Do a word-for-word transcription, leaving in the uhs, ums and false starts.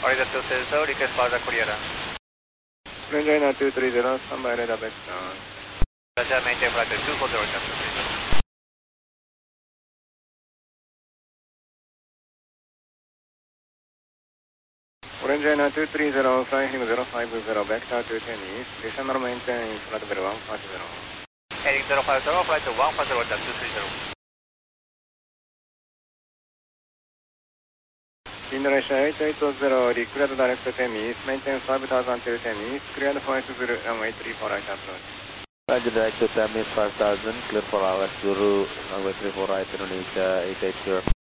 Florida two three zero, request Florida clearance. China two three zero, standby radar back down. Roger, maintain flight two four zero, two three zero. China two three zero, flying him zero five zero, vector two ten east, additional maintain flight level one five zero. Heading zero five zero, flight one five zero, two three zero. Indonesia eight eight zero, declared direct ten east, maintain five thousand till ten east, cleared for Zulu runway three four right approach. Roger, direct to ten east five thousand, clear for hours, Zulu runway three four right, Indonesia eight eight zero.